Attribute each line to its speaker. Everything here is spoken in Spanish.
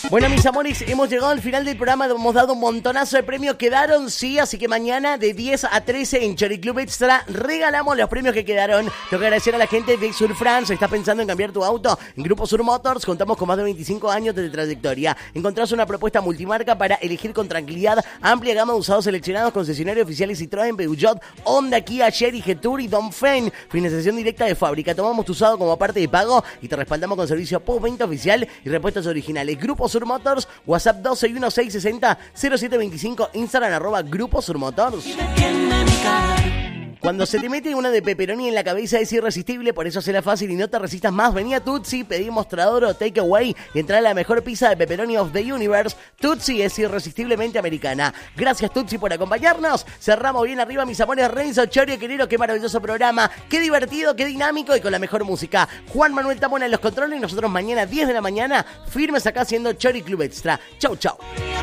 Speaker 1: Bueno, mis amores, hemos llegado al final del programa, hemos dado un montonazo de premios, quedaron, sí, así que mañana de 10 a 13 en Chori Club Extra regalamos los premios que quedaron. Tengo que agradecer a la gente de Sur France. ¿Estás pensando en cambiar tu auto? En Grupo Sur Motors contamos con más de 25 años de trayectoria. Encontrás una propuesta multimarca para elegir con tranquilidad, amplia gama de usados seleccionados, concesionarios oficiales Citroën, Peugeot, Honda, Kia, Chery, Getur y Dongfeng. Financiación directa de fábrica. Tomamos tu usado como parte de pago y te respaldamos con servicio postventa oficial y repuestos originales. Grupo Sur Motors, WhatsApp 1216600725, Instagram @Grupo Sur Motors. Cuando se te mete una de pepperoni en la cabeza es irresistible, por eso será fácil y no te resistas más. Vení a Tutsi, pedí mostrador o takeaway y entrá a la mejor pizza de pepperoni of the universe. Tutsi es irresistiblemente americana. Gracias, Tutsi, por acompañarnos. Cerramos bien arriba, mis amores. Renzo, Chori, querido, qué maravilloso programa. Qué divertido, qué dinámico y con la mejor música. Juan Manuel Tamona en los controles y nosotros mañana 10 de la mañana firmes acá haciendo Chori Club Extra. Chau, chau.